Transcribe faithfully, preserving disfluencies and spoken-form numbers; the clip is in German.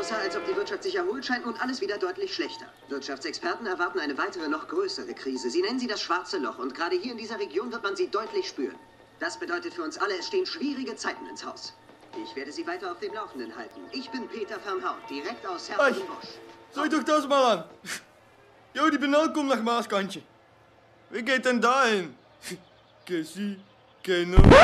außer, als ob die Wirtschaft sich erholt, scheint nun alles wieder deutlich schlechter. Wirtschaftsexperten erwarten eine weitere, noch größere Krise. Sie nennen sie das schwarze Loch und gerade hier in dieser Region wird man sie deutlich spüren. Das bedeutet für uns alle, es stehen schwierige Zeiten ins Haus. Ich werde Sie weiter auf dem Laufenden halten. Ich bin Peter Vermhaut, direkt aus Herzogenbusch. Zag toch das mal an. Jo, die Benal kommt nach Maaskantje. Wie geht denn da hin? Cassie, Keno.